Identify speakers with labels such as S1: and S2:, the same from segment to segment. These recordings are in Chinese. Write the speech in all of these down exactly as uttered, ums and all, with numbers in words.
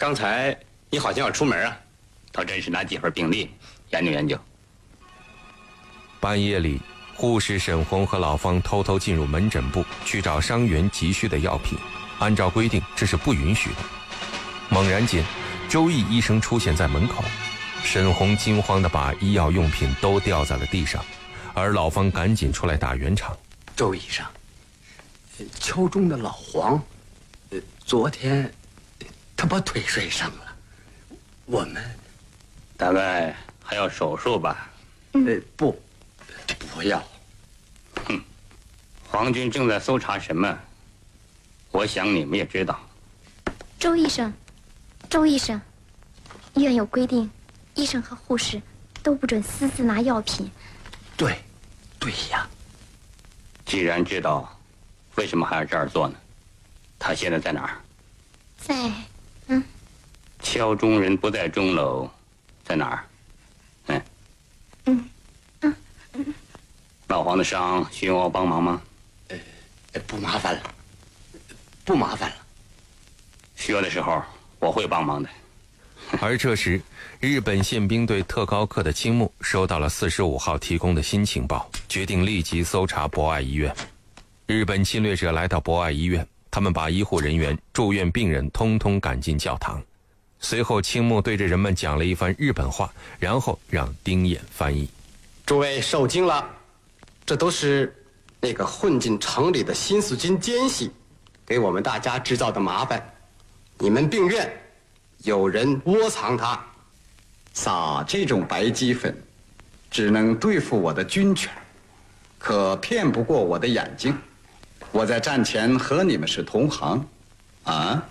S1: 刚才你好像要出门啊？
S2: 倒真是拿几份病历研究研究。
S3: 半夜里，护士沈红和老方偷偷进入门诊部去找伤员急需的药品，按照规定这是不允许的。猛然间，周毅医生出现在门口，沈红惊慌地把医药用品都掉在了地上，而老方赶紧出来打圆场。
S1: 周医生，敲钟的老黄，呃，昨天他把腿摔伤了，我们
S2: 大概还要手术吧？
S1: 呃，不，不要。
S2: 哼，皇军正在搜查什么？我想你们也知道。
S4: 周医生，周医生，医院有规定，医生和护士都不准私自拿药品。
S1: 对，对呀。
S2: 既然知道，为什么还要这儿做呢？他现在在哪儿？
S4: 在，嗯。
S2: 敲钟人不在钟楼，在哪儿？嗯。
S4: 嗯，嗯嗯。
S2: 老黄的伤需要我帮忙吗？
S1: 呃，不麻烦了，不麻烦了。
S2: 需要的时候我会帮忙的。
S3: 而这时，日本宪兵队特高课的青木收到了四十五号提供的新情报，决定立即搜查博爱医院。日本侵略者来到博爱医院，他们把医护人员、住院病人通通赶进教堂。随后，青木对着人们讲了一番日本话，然后让丁彦翻译。
S1: 诸位受惊了，这都是那个混进城里的新四军奸细给我们大家制造的麻烦。你们病院有人窝藏他，
S5: 撒这种白鸡粉，只能对付我的军犬，可骗不过我的眼睛。我在战前和你们是同行，啊？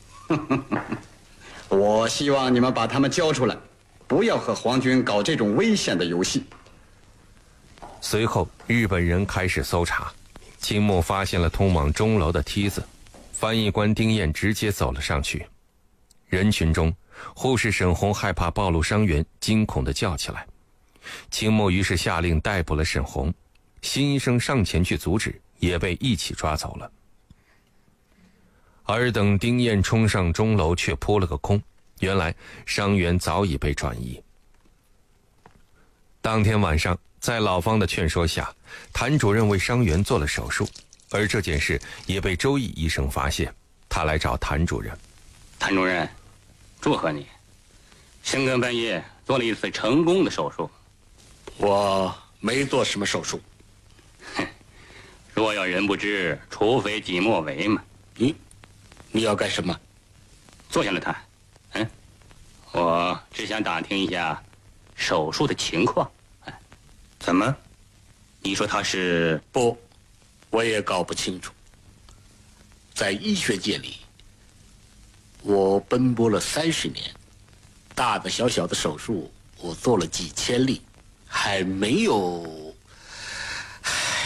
S5: 我希望你们把他们交出来，不要和皇军搞这种危险的游戏。
S3: 随后，日本人开始搜查，青木发现了通往钟楼的梯子，翻译官丁彦直接走了上去。人群中，护士沈红害怕暴露伤员，惊恐地叫起来。青木于是下令逮捕了沈红，新医生上前去阻止，也被一起抓走了。而等丁彦冲上钟楼，却扑了个空，原来伤员早已被转移。当天晚上，在老方的劝说下，谭主任为伤员做了手术，而这件事也被周毅医生发现，他来找谭主任。
S2: 谭主任，祝贺你，深更半夜做了一次成功的手术。
S6: 我没做什么手术。
S2: 哼，若要人不知，除非己莫为嘛。
S6: 你，你要干什么？
S2: 坐下来谈。嗯，我只想打听一下手术的情况。哎，怎么？你说他是？
S6: 不，我也搞不清楚。在医学界里，我奔波了三十年，大的小小的手术我做了几千例，还没有。唉，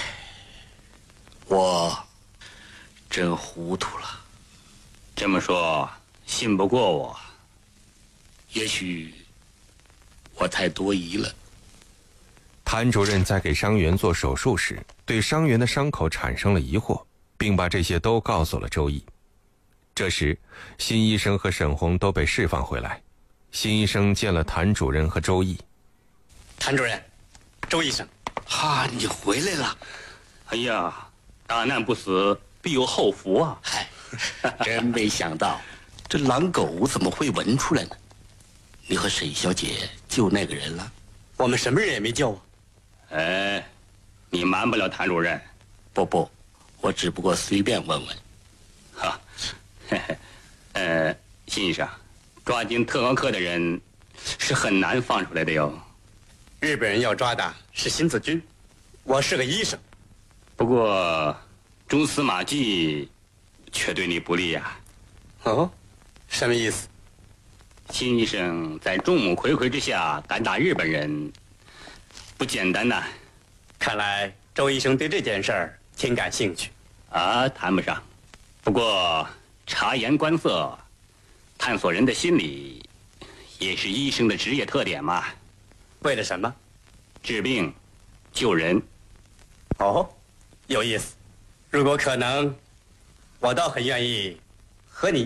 S6: 我真糊涂了。
S2: 这么说，信不过我？
S6: 也许我太多疑了。
S3: 谭主任在给伤员做手术时，对伤员的伤口产生了疑惑，并把这些都告诉了周毅。这时，新医生和沈红都被释放回来。新医生见了谭主任和周毅。
S1: 谭主任，周医生，
S6: 哈，你回来了。
S2: 哎呀，大难不死，必有后福啊！
S6: 嗨，真没想到，这狼狗怎么会闻出来呢？你和沈小姐救那个人了？
S1: 我们什么人也没救啊。
S2: 哎，你瞒不了谭主任。
S6: 不不，我只不过随便问问。
S2: 哈，嘿嘿，呃，新医生，抓进特高课的人是很难放出来的哟。
S1: 日本人要抓的是新四军，我是个医生。
S2: 不过，蛛丝马迹却对你不利呀。
S1: 哦，什么意思？
S2: 新医生在众目睽睽之下敢打日本人，不简单呐。
S1: 看来周医生对这件事儿挺感兴趣。
S2: 啊，谈不上。不过察言观色，探索人的心理，也是医生的职业特点嘛。
S1: 为了什么？
S2: 治病，救人。
S1: 哦，有意思。如果可能，我倒很愿意和你